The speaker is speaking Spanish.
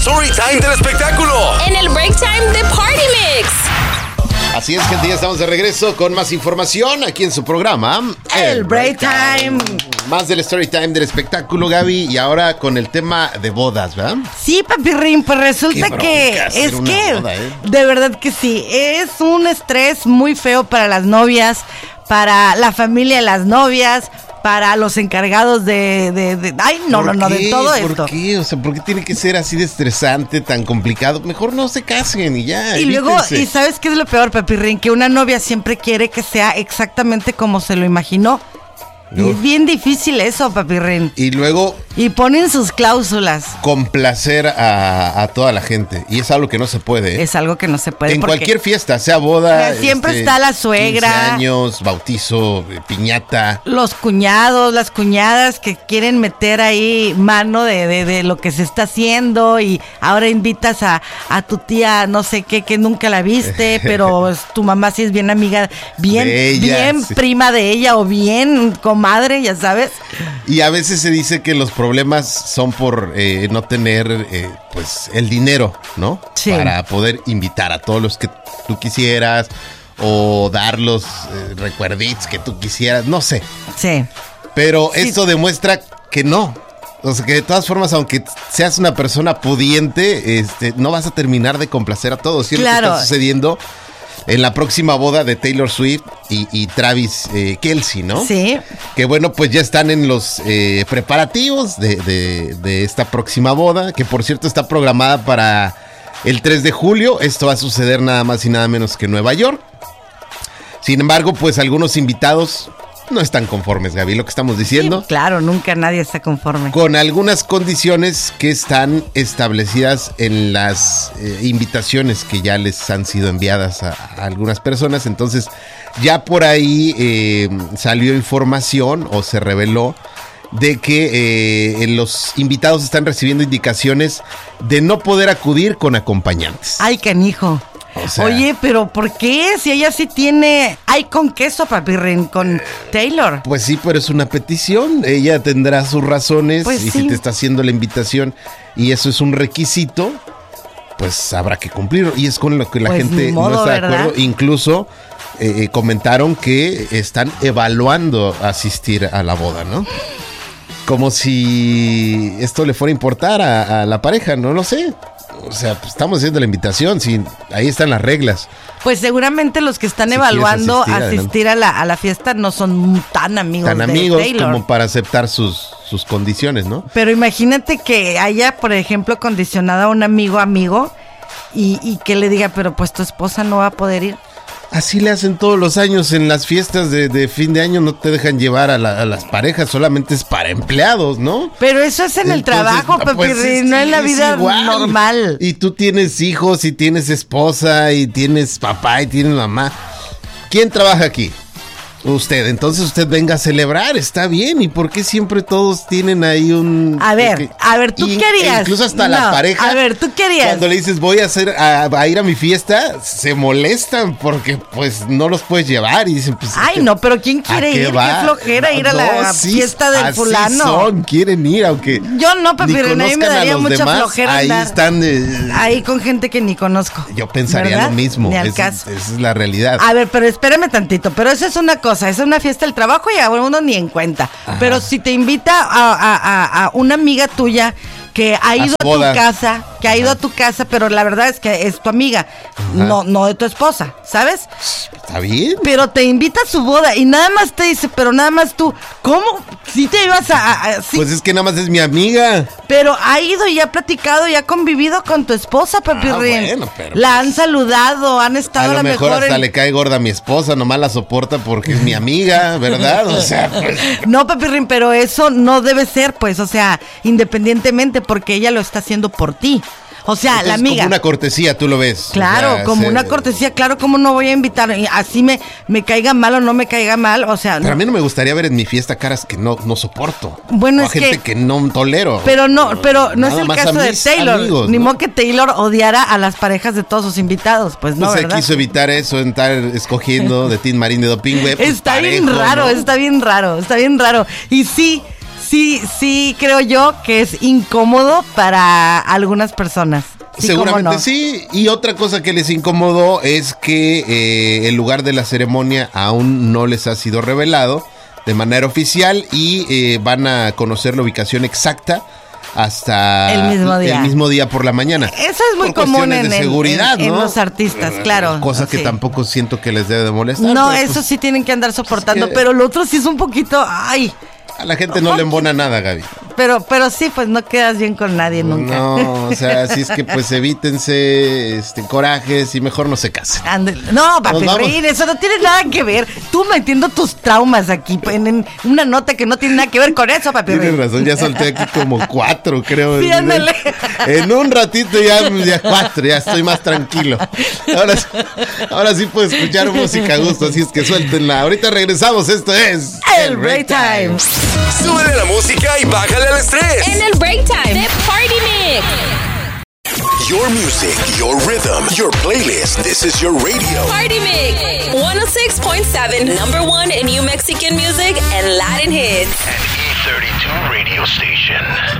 Storytime del espectáculo. En el Break Time de Party Mix. Así es, gente, ya estamos de regreso con más información aquí en su programa El Break Time. Más del Storytime del espectáculo, Gaby, y ahora con el tema de bodas, ¿verdad? Sí, papirrín, pues resulta que es que boda, de verdad que sí, es un estrés muy feo para las novias, para la familia de las novias, para los encargados de todo esto. ¿Por qué? O sea, ¿por qué tiene que ser así de estresante, tan complicado? Mejor no se casen y ya. Y luego, ¿y sabes qué es lo peor, papirrín? Que una novia siempre quiere que sea exactamente como se lo imaginó. Y es bien difícil eso, papirrín. Y luego... Y ponen sus cláusulas. Complacer a toda la gente. Y es algo que no se puede, ¿eh? Es algo que no se puede. En cualquier fiesta, sea boda... Siempre está la suegra. 15 años, bautizo, piñata. Los cuñados, las cuñadas que quieren meter ahí mano de lo que se está haciendo. Y ahora invitas a tu tía, no sé qué, que nunca la viste. Pero tu mamá sí es bien amiga, bien sí, prima de ella o bien comadre, ya sabes. Y a veces se dice que los problemas son por no tener pues el dinero, ¿no? Sí. Para poder invitar a todos los que tú quisieras o dar los recuerditos que tú quisieras, no sé. Sí. Pero sí. Esto demuestra que no. O sea, que de todas formas, aunque seas una persona pudiente, no vas a terminar de complacer a todos. ¿Sí? Claro. Lo que está sucediendo en la próxima boda de Taylor Swift y Travis Kelce, ¿no? Sí. Que bueno, pues ya están en los preparativos de esta próxima boda, que por cierto está programada para el 3 de julio. Esto va a suceder nada más y nada menos que en Nueva York. Sin embargo, pues algunos invitados no están conformes, Gaby, lo que estamos diciendo. Sí, claro, nunca nadie está conforme. Con algunas condiciones que están establecidas en las invitaciones que ya les han sido enviadas a algunas personas. Entonces, ya por ahí salió información o se reveló de que los invitados están recibiendo indicaciones de no poder acudir con acompañantes. Ay, canijo. O sea, oye, pero ¿por qué? Si ella sí tiene... Hay con queso, papirrín, con Taylor. Pues sí, pero es una petición. Ella tendrá sus razones. Pues y sí. Si te está haciendo la invitación y eso es un requisito, pues habrá que cumplirlo. Y es con lo que la pues gente modo, no está de ¿verdad? acuerdo. Incluso comentaron que están evaluando asistir a la boda, ¿no? Como si esto le fuera a importar a la pareja, no lo sé. O sea, pues estamos haciendo la invitación, sí, ahí están las reglas. Pues seguramente los que están Si evaluando quieres asistir a la fiesta no son tan amigos Tan de amigos Taylor. como para aceptar sus condiciones, ¿no? Pero imagínate que haya, por ejemplo, condicionado a un amigo y que le diga, pero pues tu esposa no va a poder ir. Así le hacen todos los años en las fiestas de fin de año, no te dejan llevar a las parejas, solamente es para empleados, ¿no? Pero eso es en el trabajo, papirrín, no en la vida normal. Y tú tienes hijos y tienes esposa y tienes papá y tienes mamá. ¿Quién trabaja aquí? Usted, entonces usted venga a celebrar, está bien. ¿Y por qué siempre todos tienen ahí un... A ver, tú querías. Incluso hasta la pareja. A ver, tú querías. Cuando le dices voy a ir a mi fiesta, se molestan porque pues no los puedes llevar y dicen pues... Ay, no, pero ¿quién quiere ir? Qué flojera ir a la fiesta del fulano. Quieren ir, aunque... Yo no, papirrín, a mí me daría mucha demás, flojera ahí andar están... ahí con gente que ni conozco. Yo pensaría ¿verdad? lo mismo. Ni al caso. Esa es la realidad. A ver, pero espérame tantito, pero eso es una cosa, es una fiesta del trabajo y a uno ni en cuenta. Ajá. Pero si te invita a una amiga tuya que ha ido a tu casa, a tu casa, pero la verdad es que es tu amiga, no de tu esposa, ¿sabes? Está bien. Pero te invita a su boda y nada más te dice, pero nada más tú, ¿cómo? Si te ibas sí. Pues es que nada más es mi amiga. Pero ha ido y ha platicado y ha convivido con tu esposa, papirrín. Bueno, pero la han saludado, han estado a lo mejor hasta en... le cae gorda a mi esposa, nomás la soporta porque es mi amiga, ¿verdad? O sea, pues... No, papirrín, pero eso no debe ser, pues, o sea, independientemente, porque ella lo está haciendo por ti. O sea, entonces, la amiga. Como una cortesía, tú lo ves. Claro, o sea, como una cortesía, claro, ¿cómo no voy a invitar? Así me caiga mal o no me caiga mal, o sea. Pero a mí no me gustaría ver en mi fiesta caras que no soporto. Bueno, o es gente que no tolero. Pero no es el caso de Taylor. Amigos, ni modo que Taylor odiara a las parejas de todos sus invitados, pues no, pues ¿verdad? quiso evitar eso, estar escogiendo de Tin Marín de Dopingüe. Pues está bien raro, ¿no? Está bien raro. Y sí, sí creo yo que es incómodo para algunas personas. Sí, seguramente no. sí. Y otra cosa que les incomodó es que el lugar de la ceremonia aún no les ha sido revelado de manera oficial y van a conocer la ubicación exacta hasta el mismo día por la mañana. Eso es muy por común cuestiones de seguridad, ¿no? en los artistas, claro. Cosa que sí. tampoco siento que les debe de molestar. No, pero, eso pues, sí tienen que andar soportando, que- pero lo otro sí es un poquito, ay. a la gente no le embona nada, Gaby. Pero sí, pues no quedas bien con nadie nunca. No, o sea, así es que pues evítense corajes y mejor no se casen. No, papi, Nos vamos. Rin, eso no tiene nada que ver. Tú metiendo tus traumas aquí en una nota que no tiene nada que ver con eso, papi. Tienes Rin. razón, ya solté aquí como 4, creo. Sí, ándale. En un ratito ya 4, ya estoy más tranquilo. Ahora sí puedo escuchar música a gusto, así es que suéltenla. Ahorita regresamos, esto es... El Break Time. Súbele la música y bájale al estrés. En el Break Time de Party Mix. Your music, your rhythm, your playlist. This is your radio. Party Mix 106.7, #1 in New Mexican music and Latin hits. An E32 radio station.